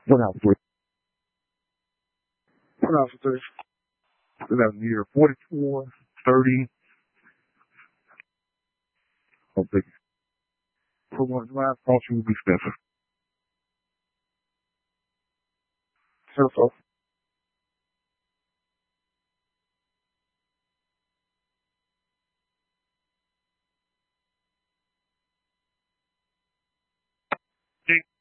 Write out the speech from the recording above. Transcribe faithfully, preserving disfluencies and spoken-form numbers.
One out three. One out three. So that was year forty-four, thirty. Oh, big. For one last caution will be Spencer. So, so.